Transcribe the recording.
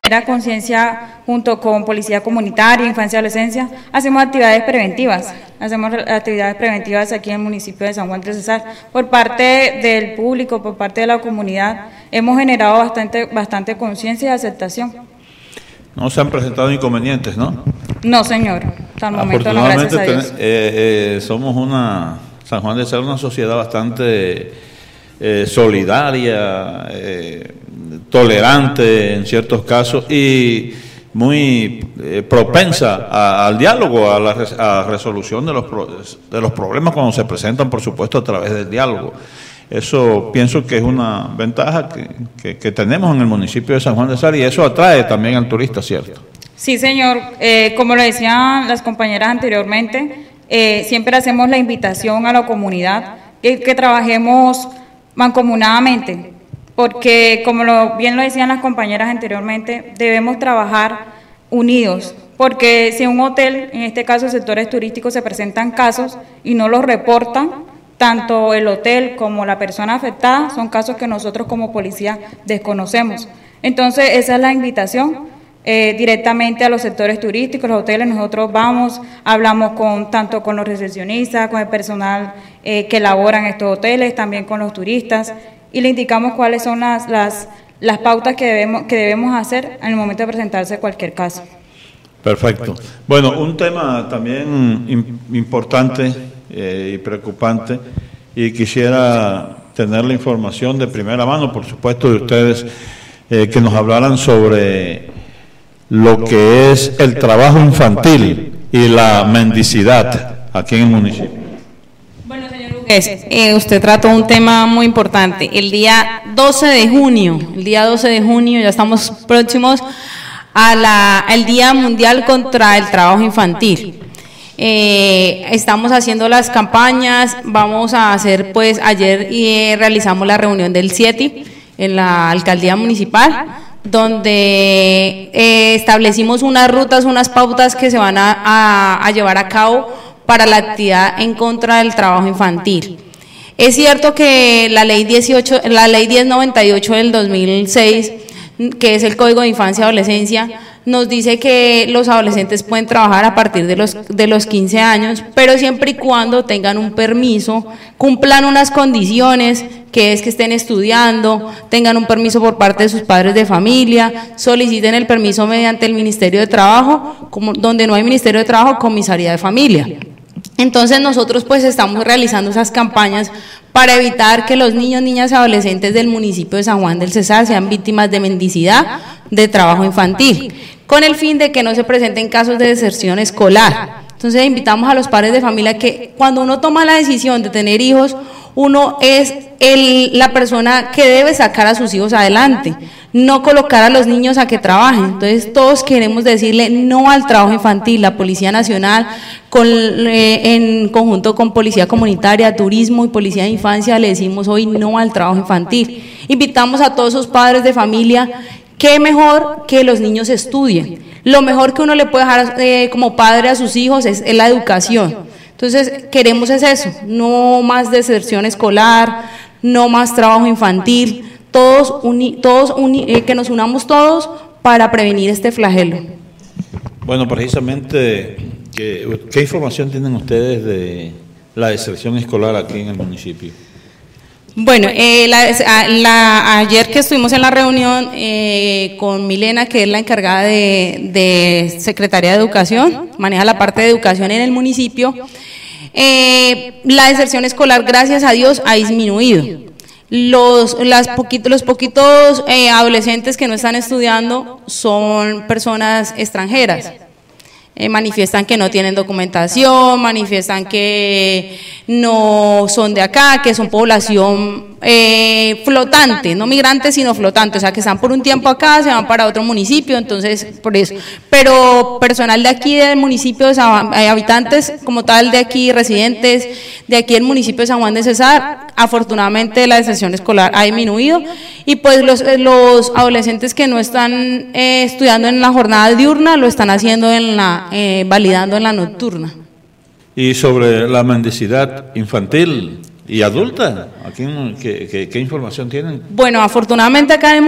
genera conciencia junto con Policía Comunitaria, Infancia y Adolescencia, hacemos actividades preventivas. Hacemos actividades preventivas aquí en el municipio de San Juan del Cesar. Por parte del público, por parte de la comunidad, hemos generado bastante conciencia y aceptación. No se han presentado inconvenientes, ¿no? No, señor. Hasta el momento no, gracias a Dios. Somos San Juan del Cesar, una sociedad bastante solidaria, tolerante en ciertos casos y muy propensa al diálogo, a la resolución de los problemas cuando se presentan, por supuesto, a través del diálogo. Eso pienso que es una ventaja que tenemos en el municipio de San Juan del Cesar y eso atrae también al turista, ¿cierto? Sí, señor. Como lo decían las compañeras anteriormente, siempre hacemos la invitación a la comunidad que trabajemos mancomunadamente, porque como bien lo decían las compañeras anteriormente, debemos trabajar unidos, porque si en un hotel, en este caso sectores turísticos, se presentan casos y no los reportan, tanto el hotel como la persona afectada, son casos que nosotros como policía desconocemos. Entonces esa es la invitación directamente a los sectores turísticos, los hoteles. Nosotros vamos, hablamos tanto con los recepcionistas, con el personal que labora en estos hoteles, también con los turistas, y le indicamos cuáles son las pautas que debemos hacer en el momento de presentarse cualquier caso. Perfecto. Bueno, un tema también importante y preocupante, y quisiera tener la información de primera mano, por supuesto, de ustedes, que nos hablaran sobre lo que es el trabajo infantil y la mendicidad aquí en el municipio. Bueno, señor Hugues, usted trató un tema muy importante. El día 12 de junio, ya estamos próximos al Día Mundial contra el Trabajo Infantil. Estamos haciendo las campañas, vamos a hacer, pues ayer realizamos la reunión del CIETI en la alcaldía municipal, donde establecimos unas rutas, unas pautas que se van a llevar a cabo para la actividad en contra del trabajo infantil. Es cierto que la ley 1098 del 2006, que es el Código de Infancia y Adolescencia, nos dice que los adolescentes pueden trabajar a partir de los 15 años, pero siempre y cuando tengan un permiso, cumplan unas condiciones, que es que estén estudiando, tengan un permiso por parte de sus padres de familia, soliciten el permiso mediante el Ministerio de Trabajo, donde no hay Ministerio de Trabajo, Comisaría de Familia. Entonces nosotros pues estamos realizando esas campañas para evitar que los niños, niñas y adolescentes del municipio de San Juan del Cesar sean víctimas de mendicidad, de trabajo infantil, con el fin de que no se presenten casos de deserción escolar. Entonces invitamos a los padres de familia que cuando uno toma la decisión de tener hijos, uno es la persona que debe sacar a sus hijos adelante, no colocar a los niños a que trabajen. Entonces todos queremos decirle no al trabajo infantil. La Policía Nacional, en conjunto con Policía Comunitaria, Turismo y Policía de Infancia, le decimos hoy no al trabajo infantil. Invitamos a todos esos padres de familia, qué mejor que los niños estudien. Lo mejor que uno le puede dejar como padre a sus hijos es la educación. Entonces queremos es eso, no más deserción escolar, no más trabajo infantil, que nos unamos todos para prevenir este flagelo. Bueno, precisamente, ¿qué información tienen ustedes de la deserción escolar aquí en el municipio? Bueno, ayer que estuvimos en la reunión con Milena, que es la encargada de Secretaría de Educación, maneja la parte de educación en el municipio, la deserción escolar, gracias a Dios, ha disminuido. Los poquitos adolescentes que no están estudiando son personas extranjeras. Manifiestan que no tienen documentación, manifiestan que no son de acá, que son población flotante, no migrantes sino flotante, o sea que están por un tiempo acá, se van para otro municipio, entonces por eso. Pero personal de aquí del municipio, habitantes como tal de aquí, residentes de aquí del municipio de San Juan de Cesar, afortunadamente la deserción escolar ha disminuido y pues los adolescentes que no están estudiando en la jornada diurna lo están haciendo validando en la nocturna. Y sobre la mendicidad infantil y adulta, ¿qué información tienen? Bueno, afortunadamente acá en el